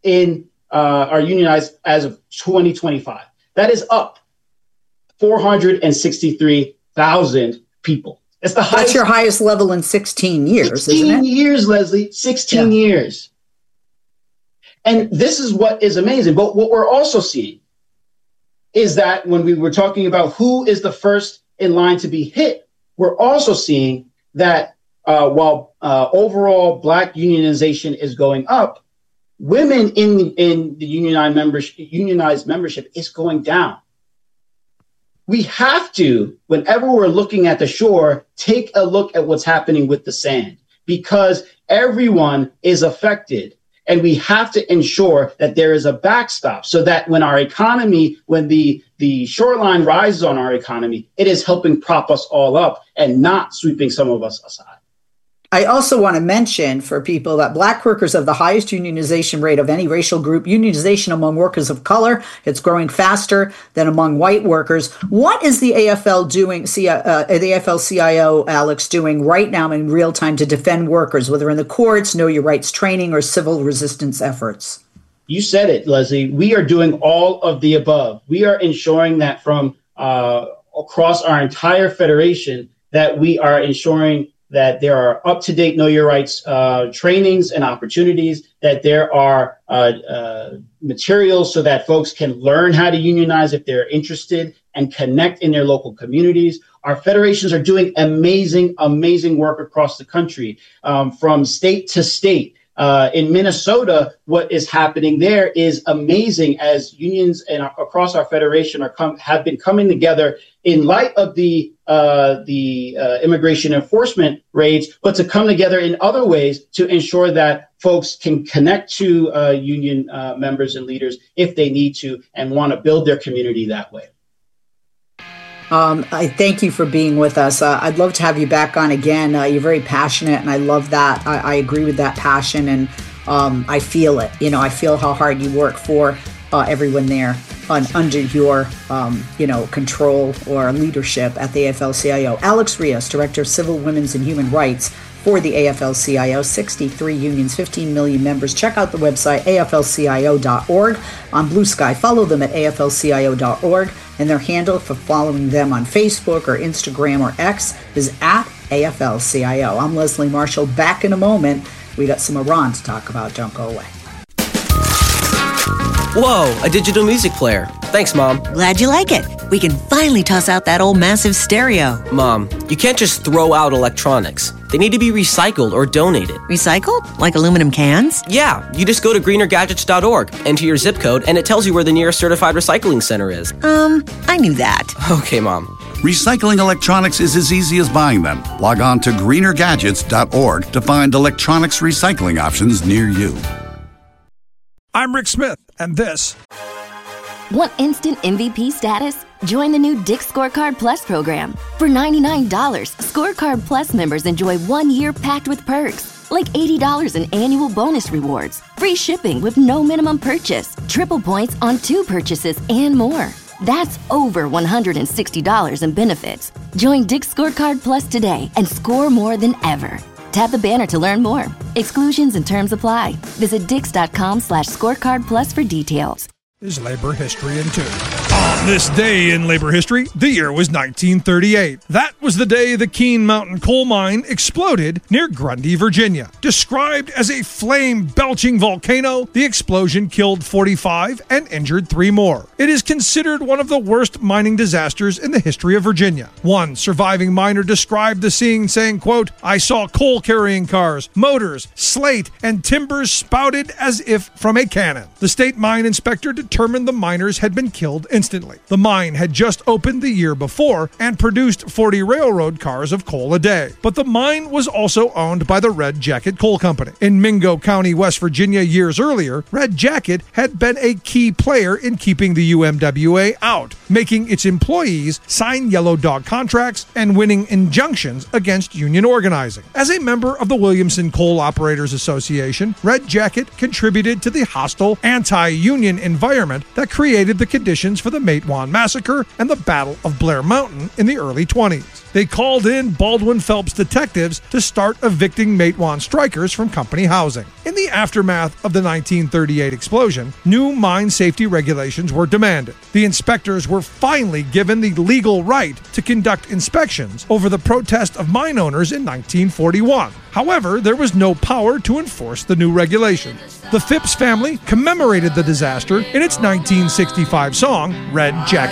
are unionized as of 2025. That is up 463,000 people. It's the highest. That's your highest level in 16 years, 16 isn't it? years, Leslie. 16 years. And this is what is amazing. But what we're also seeing is that when we were talking about who is the first in line to be hit, we're also seeing that while overall Black unionization is going up, women in the unionized membership is going down. We have to, whenever we're looking at the shore, take a look at what's happening with the sand, because everyone is affected. And we have to ensure that there is a backstop so that when our economy, when the shoreline rises on our economy, it is helping prop us all up and not sweeping some of us aside. I also want to mention for people that Black workers have the highest unionization rate of any racial group. Unionization among workers of color, it's growing faster than among white workers. What is the AFL doing, the AFL-CIO, Alex, doing right now in real time to defend workers, whether in the courts, know your rights training, or civil resistance efforts? You said it, Leslie. We are doing all of the above. We are ensuring that from across our entire federation, that we are ensuring that there are up-to-date Know Your Rights trainings and opportunities, that there are materials so that folks can learn how to unionize if they're interested and connect in their local communities. Our federations are doing amazing, amazing work across the country, from state to state. In Minnesota, what is happening there is amazing, as unions and across our federation have been coming together in light of the immigration enforcement raids, but to come together in other ways to ensure that folks can connect to union members and leaders if they need to and want to build their community that way. I thank you for being with us. I'd love to have you back on again. You're very passionate, and I love that. I agree with that passion, and I feel it. I feel how hard you work for everyone there under your, control or leadership at the AFL-CIO. Alex Rios, Director of Civil, Women's, and Human Rights for the AFL-CIO, 63 unions, 15 million members. Check out the website, aflcio.org. On Blue Sky, follow them at aflcio.org, and their handle for following them on Facebook or Instagram or X is at AFL-CIO. I'm Leslie Marshall. Back in a moment. We got some Iran to talk about. Don't go away. Whoa, a digital music player. Thanks, Mom. Glad you like it. We can finally toss out that old massive stereo. Mom, you can't just throw out electronics. They need to be recycled or donated. Recycled? Like aluminum cans? Yeah, you just go to greenergadgets.org, enter your zip code, and it tells you where the nearest certified recycling center is. I knew that. Okay, Mom. Recycling electronics is as easy as buying them. Log on to greenergadgets.org to find electronics recycling options near you. I'm Rick Smith, and this. Want instant MVP status? Join the new Dick's Scorecard Plus program. For $99, Scorecard Plus members enjoy 1 year packed with perks, like $80 in annual bonus rewards, free shipping with no minimum purchase, triple points on 2 purchases, and more. That's over $160 in benefits. Join Dick's Scorecard Plus today and score more than ever. Tap the banner to learn more. Exclusions and terms apply. Visit dix.com/scorecardplus for details. Is labor history in 2. On this day in labor history, the year was 1938. That was the day the Keene Mountain coal mine exploded near Grundy, Virginia. Described as a flame-belching volcano, the explosion killed 45 and injured 3 more. It is considered one of the worst mining disasters in the history of Virginia. One surviving miner described the scene saying, quote, "I saw coal-carrying cars, motors, slate, and timbers spouted as if from a cannon." The state mine inspector determined the miners had been killed instantly. The mine had just opened the year before and produced 40 railroad cars of coal a day. But the mine was also owned by the Red Jacket Coal Company. In Mingo County, West Virginia, years earlier, Red Jacket had been a key player in keeping the UMWA out, making its employees sign yellow dog contracts and winning injunctions against union organizing. As a member of the Williamson Coal Operators Association, Red Jacket contributed to the hostile anti-union environment that created the conditions for the Matewan Massacre and the Battle of Blair Mountain in the early 20s. They called in Baldwin Phelps detectives to start evicting Matewan strikers from company housing. In the aftermath of the 1938 explosion, new mine safety regulations were demanded. The inspectors were finally given the legal right to conduct inspections over the protest of mine owners in 1941. However, there was no power to enforce the new regulations. The Phipps family commemorated the disaster in its 1965 song, Red Jacket